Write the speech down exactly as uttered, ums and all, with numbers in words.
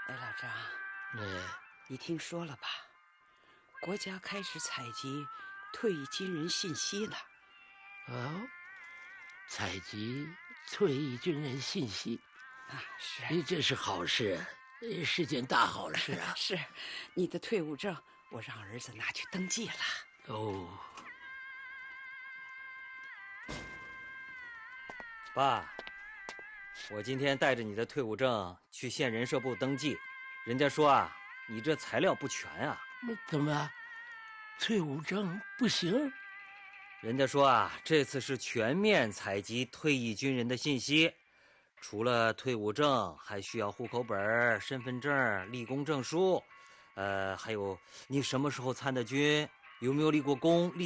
哎，老张， 嗯， 你听说了吧？国家开始采集退役军人信息了。 哦，采集退役军人信息啊，是， 哎，这是好事，呃是件大好事啊！ 是，你的退伍证我让儿子拿去登记了。 哦， 爸，我今天带着你的退伍证去县人社部登记，人家说啊，你这材料不全啊。 那怎么，退伍证不行？ 人家说啊，这次是全面采集退役军人的信息，除了退伍证，还需要户口本、身份证、立功证书，呃，还有你什么时候参的军，有没有立过功、立